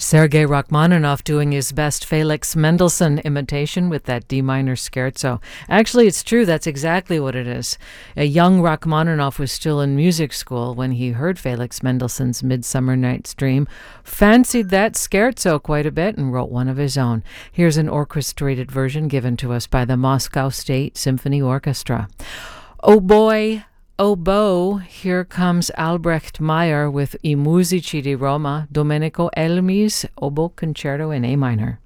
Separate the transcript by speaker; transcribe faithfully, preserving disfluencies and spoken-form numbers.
Speaker 1: Sergei Rachmaninoff doing his best Felix Mendelssohn imitation with that D minor scherzo. Actually, it's true. That's exactly what it is. A young Rachmaninoff was still in music school when he heard Felix Mendelssohn's Midsummer Night's Dream, fancied that scherzo quite a bit, and wrote one of his own. Here's an orchestrated version given to us by the Moscow State Symphony Orchestra. Oh boy, oh bow, here comes Albrecht Meyer with I Musici di Roma, Domenico Elmi's Oboe Concerto in A minor.